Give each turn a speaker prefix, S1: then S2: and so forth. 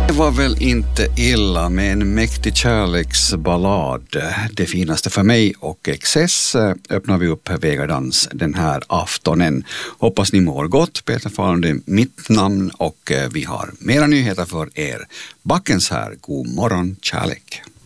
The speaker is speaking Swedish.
S1: Det var väl inte illa med en mäktig kärleksballad. Det finaste för mig och XS öppnar vi upp Vegardans den här aftonen. Hoppas ni mår gott. Peter Fahlund är mitt namn och vi har mera nyheter för er. Backens här, god morgon, kärlek.